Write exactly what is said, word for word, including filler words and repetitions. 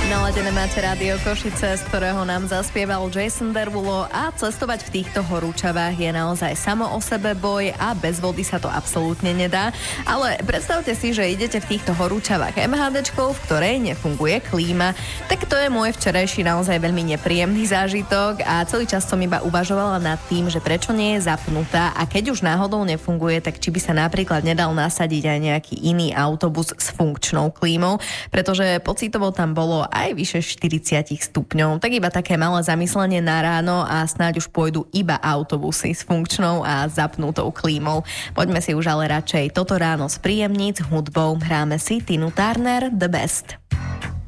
Naladené máte Rádio Košice, z ktorého nám zaspieval Jason Derulo, a cestovať v týchto horúčavách je naozaj samo o sebe boj a bez vody sa to absolútne nedá. Ale predstavte si, že idete v týchto horúčavách MHDčkou, v ktorej nefunguje klíma. Tak to je môj včerajší naozaj veľmi nepríjemný zážitok a celý čas som iba uvažovala nad tým, že prečo nie je zapnutá, a keď už náhodou nefunguje, tak či by sa napríklad nedal nasadiť aj nejaký iný autobus s funkčnou klímou, pretože pocitovo tam bolo aj vyše štyridsať stupňov. Tak iba také malé zamyslenie na ráno a snáď už pôjdu iba autobusy s funkčnou a zapnutou klímou. Poďme si už ale radšej toto ráno spríjemniť s hudbou. Hráme si Tinu Turner The Best.